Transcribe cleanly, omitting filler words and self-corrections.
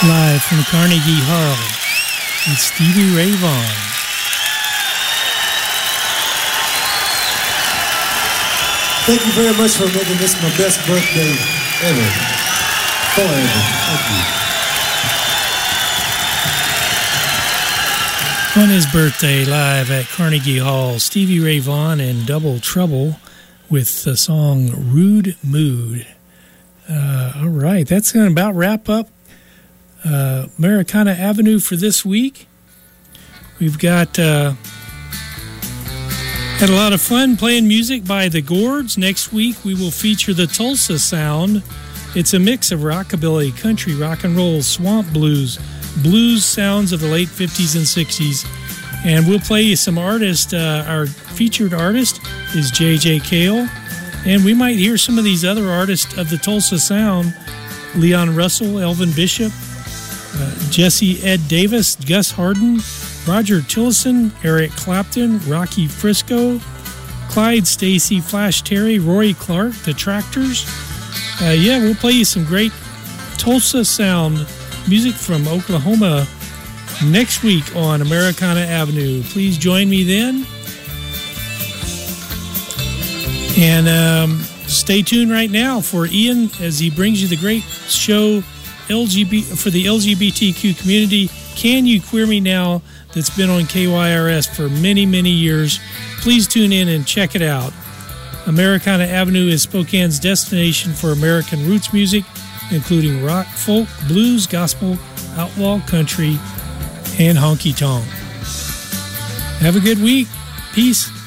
Live from Carnegie Hall, it's Stevie Ray Vaughan. Thank you very much for making this my best birthday ever. Forever. Thank you. On his birthday, live at Carnegie Hall, Stevie Ray Vaughan and Double Trouble with the song Rude Mood. All right, that's going to about wrap up Americana Avenue for this week. We've got had a lot of fun playing music by the Gourds. Next week we will feature the Tulsa Sound. It's a mix of rockabilly, country, rock and roll, swamp blues sounds of the late 50s and 60s. And we'll play you some artists. Our featured artist is J.J. Cale. And we might hear some of these other artists of the Tulsa Sound: Leon Russell, Elvin Bishop, Jesse Ed Davis, Gus Hardin, Roger Tillison, Eric Clapton, Rocky Frisco, Clyde Stacy, Flash Terry, Roy Clark, The Tractors. We'll play you some great Tulsa Sound music from Oklahoma next week on Americana Avenue. Please join me then. And stay tuned right now for Ian as he brings you the great show for the LGBTQ community, Can You Queer Me Now, that's been on KYRS for many, many years. Please tune in and check it out. Americana Avenue is Spokane's destination for American roots music, including rock, folk, blues, gospel, outlaw, country, and honky-tonk. Have a good week. Peace.